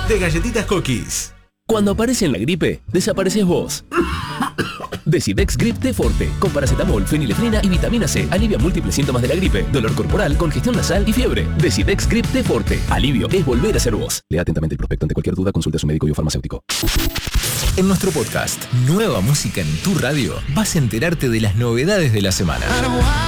de Galletitas Cookies. Cuando aparece en la gripe, desapareces vos. Decidex Grip T Forte, con paracetamol, fenilefrina y vitamina C. Alivia múltiples síntomas de la gripe, dolor corporal, congestión nasal y fiebre. Decidex Grip T Forte. Alivio es volver a ser vos. Lea atentamente el prospecto. Ante cualquier duda, consulte a su médico y o farmacéutico. En nuestro podcast, Nueva Música en tu Radio, vas a enterarte de las novedades de la semana.